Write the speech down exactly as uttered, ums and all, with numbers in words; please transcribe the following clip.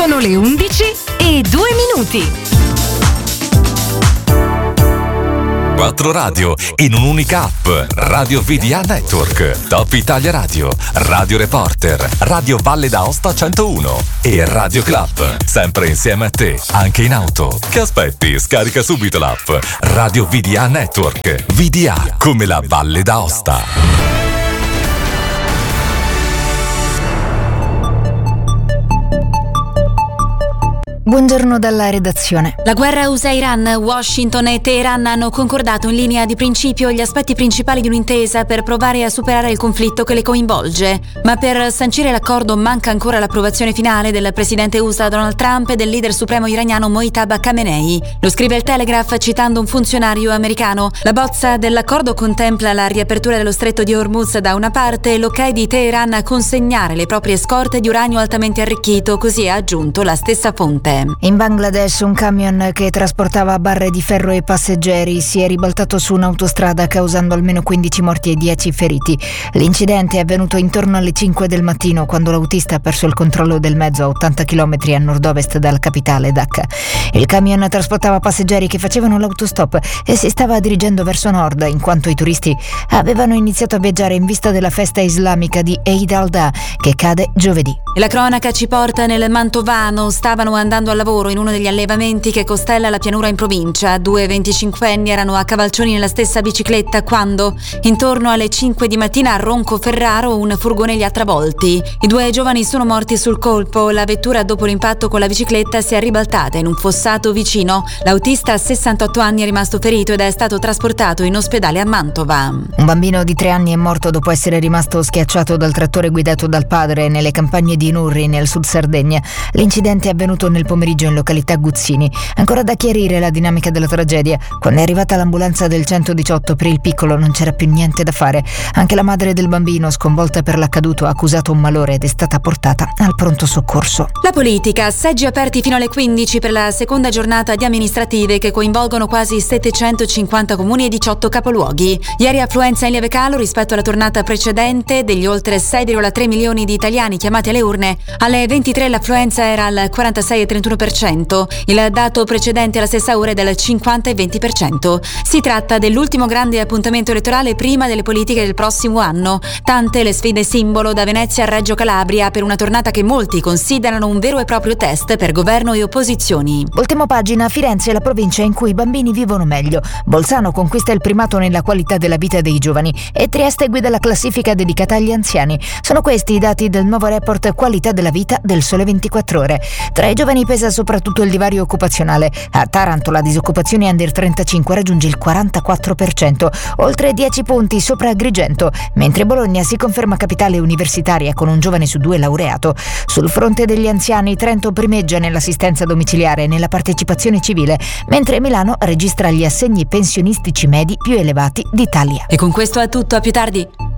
Sono le undici e due minuti. Quattro radio in un'unica app. Radio V D A Network, Top Italia Radio, Radio Reporter, Radio Valle d'Aosta centouno e Radio Club. Sempre insieme a te, anche in auto. Che aspetti? Scarica subito l'app Radio V D A Network. V D A come la Valle d'Aosta. Buongiorno dalla redazione. La guerra U S A-Iran, Washington e Teheran hanno concordato in linea di principio gli aspetti principali di un'intesa per provare a superare il conflitto che le coinvolge. Ma per sancire l'accordo manca ancora l'approvazione finale del presidente U S A Donald Trump e del leader supremo iraniano Mojtaba Khamenei. Lo scrive il Telegraph citando un funzionario americano. La bozza dell'accordo contempla la riapertura dello stretto di Hormuz da una parte e l'ok di Teheran a consegnare le proprie scorte di uranio altamente arricchito, così ha aggiunto la stessa fonte. In Bangladesh un camion che trasportava barre di ferro e passeggeri si è ribaltato su un'autostrada causando almeno quindici morti e dieci feriti. L'incidente è avvenuto intorno alle cinque del mattino quando l'autista ha perso il controllo del mezzo a ottanta chilometri a nord-ovest dalla capitale Dhaka. Il camion trasportava passeggeri che facevano l'autostop e si stava dirigendo verso nord in quanto i turisti avevano iniziato a viaggiare in vista della festa islamica di Eid al-Adha che cade giovedì. E la cronaca ci porta nel Mantovano. Stavano andando al lavoro in uno degli allevamenti che costella la pianura in provincia. Due venticinquenni erano a cavalcioni nella stessa bicicletta quando, intorno alle cinque di mattina a Roncoferraro, un furgone li ha travolti. I due giovani sono morti sul colpo. La vettura, dopo l'impatto con la bicicletta, si è ribaltata in un fossato vicino. L'autista a sessantotto anni è rimasto ferito ed è stato trasportato in ospedale a Mantova. Un bambino di tre anni è morto dopo essere rimasto schiacciato dal trattore guidato dal padre nelle campagne di Nurri, nel sud Sardegna. L'incidente è avvenuto nel pomeriggio in località Guzzini. Ancora da chiarire la dinamica della tragedia. Quando è arrivata l'ambulanza del centodiciotto per il piccolo non c'era più niente da fare. Anche la madre del bambino, sconvolta per l'accaduto, ha accusato un malore ed è stata portata al pronto soccorso. La politica, seggi aperti fino alle quindici per la seconda giornata di amministrative che coinvolgono quasi settecentocinquanta comuni e diciotto capoluoghi. Ieri affluenza in lieve calo rispetto alla tornata precedente degli oltre sei virgola tre milioni di italiani chiamati alle urne. Alle ventitré l'affluenza era al quarantasei virgola trentuno per cento. Il dato precedente alla stessa ora è del cinquanta e venti per cento. Si tratta dell'ultimo grande appuntamento elettorale prima delle politiche del prossimo anno. Tante le sfide simbolo da Venezia a Reggio Calabria per una tornata che molti considerano un vero e proprio test per governo e opposizioni. Ultima pagina, Firenze è la provincia in cui i bambini vivono meglio. Bolzano conquista il primato nella qualità della vita dei giovani e Trieste guida la classifica dedicata agli anziani. Sono questi i dati del nuovo report Qualità della vita del Sole ventiquattro Ore. Tra i giovani pesa soprattutto il divario occupazionale. A Taranto la disoccupazione under trentacinque raggiunge il quarantaquattro per cento, oltre dieci punti sopra Agrigento, mentre Bologna si conferma capitale universitaria con un giovane su due laureato. Sul fronte degli anziani Trento primeggia nell'assistenza domiciliare e nella partecipazione civile, mentre Milano registra gli assegni pensionistici medi più elevati d'Italia. E con questo è tutto, a più tardi.